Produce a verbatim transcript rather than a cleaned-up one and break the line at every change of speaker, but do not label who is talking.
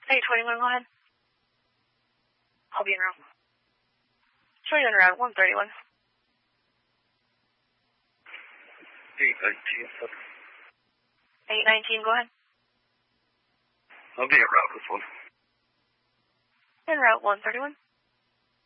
eight twenty-one, go ahead. I'll be in route. Show you in route, one thirty-one.
eight nineteen.
eight nineteen, go ahead.
I'll be in route with one.
In route, one thirty-one.